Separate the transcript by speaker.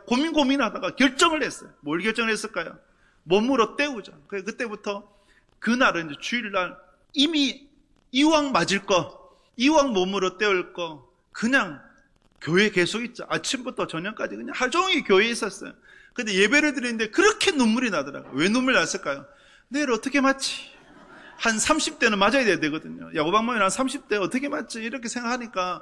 Speaker 1: 고민하다가 결정을 했어요. 뭘 결정을 했을까요? 몸으로 때우자. 그때부터 그날은 이제 주일날 이미 이왕 맞을 거, 이왕 몸으로 때울 거, 그냥 교회 계속 있자. 아침부터 저녁까지 그냥 하루 종일 교회에 있었어요. 근데 예배를 드리는데 그렇게 눈물이 나더라고요. 왜 눈물이 났을까요? 내일 어떻게 맞지? 한 30대는 맞아야 되거든요. 야구방망이는 한 30대 어떻게 맞지? 이렇게 생각하니까